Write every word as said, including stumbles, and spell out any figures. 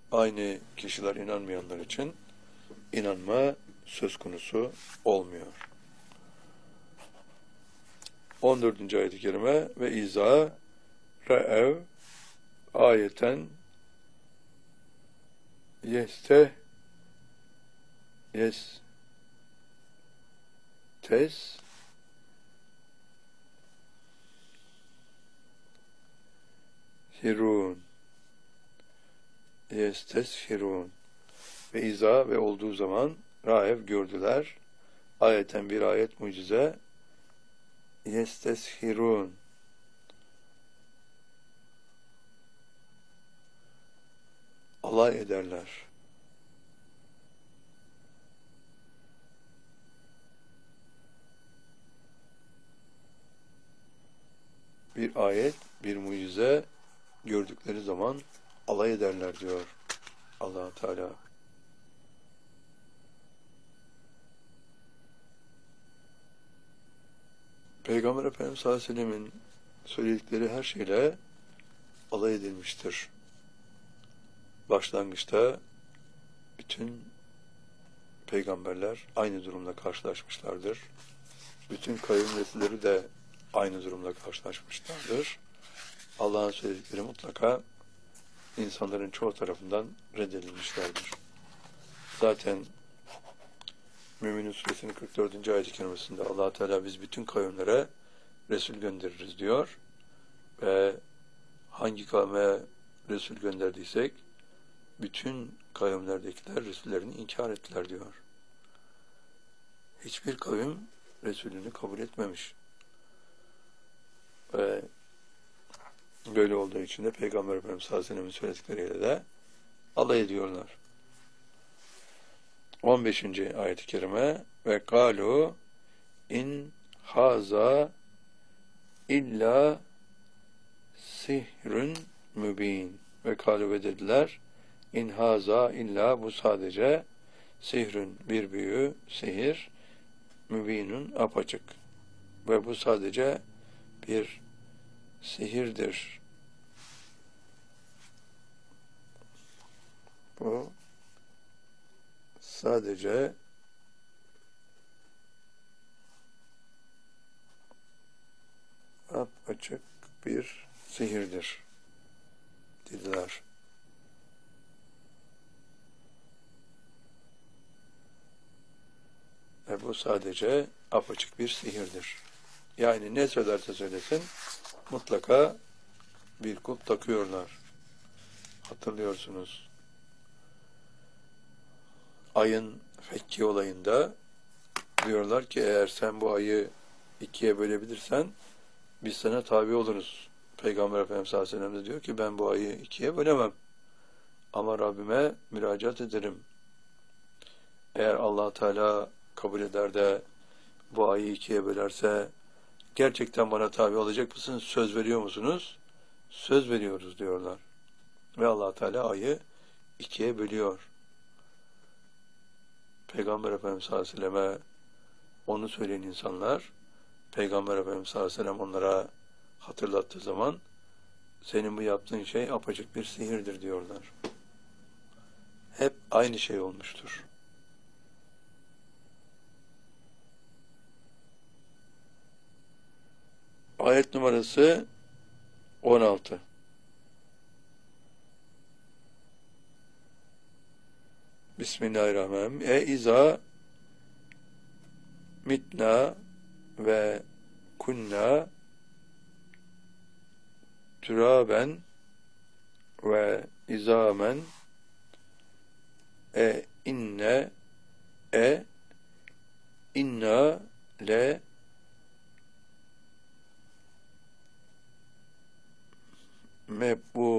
aynı kişiler inanmayanlar için inanma söz konusu olmuyor. on dördüncü ayet-i kerime ve izâ re'ev ayeten yeste yes tes hirun yesteshirun ve izâ ve olduğu zaman raev gördüler ayeten bir ayet mucize yesteshirun alay ederler. Bir ayet, bir mucize gördükleri zaman alay ederler diyor Allah Teala. Peygamber Efendimiz sallallahu aleyhi ve sellem'in söyledikleri her şeyle alay edilmiştir. Başlangıçta bütün peygamberler aynı durumla karşılaşmışlardır. Bütün kavim nesilleri de aynı durumla karşılaşmışlardır. Allah'ın söyledikleri mutlaka insanların çoğu tarafından reddedilmişlerdir. Zaten Mü'minun Suresinin kırk dördüncü ayet-i kerimesinde Allah Teala biz bütün kavimlere Resul göndeririz diyor ve hangi kavme Resul gönderdiysek bütün kavimlerdekiler Resullerini inkar ettiler diyor. Hiçbir kavim Resulünü kabul etmemiş. Ve böyle olduğu için de Peygamber Efendimiz sallallahu aleyhi ve sellem'in söyledikleriyle de alay ediyorlar. on beşinci ayet-i kerime ve kâlu in haza illa sihrün mübin ve kâlu ve dediler in haza illa bu sadece sihrün bir büyü, sihir mübinun apaçık ve bu sadece bir sihirdir. Bu sadece apaçık bir sihirdir dediler. Ve bu sadece apaçık bir sihirdir. Yani ne söylerse söylesin mutlaka bir kulp takıyorlar. Hatırlıyorsunuz. Ayın fekki olayında diyorlar ki eğer sen bu ayı ikiye bölebilirsen biz sana tabi oluruz. Peygamber Efendimiz sallallahu aleyhi ve sellem de diyor ki ben bu ayı ikiye bölemem. Ama Rabbime müracaat ederim. Eğer Allah Teala kabul eder de bu ayı ikiye bölerse gerçekten bana tabi olacak mısınız? Söz veriyor musunuz? Söz veriyoruz diyorlar. Ve Allah Teala ayı ikiye bölüyor. Peygamber Efendimiz sallallahu aleyhi ve selleme onu söyleyen insanlar Peygamber Efendimiz sallallahu aleyhi ve sellem onlara hatırlattığı zaman senin bu yaptığın şey apaçık bir sihirdir diyorlar. Hep aynı şey olmuştur. Ayet numarası on altı. Bismillahirrahmanirrahim. E iza mitna ve kunna türaben ve izamen e inne e inna le mebbu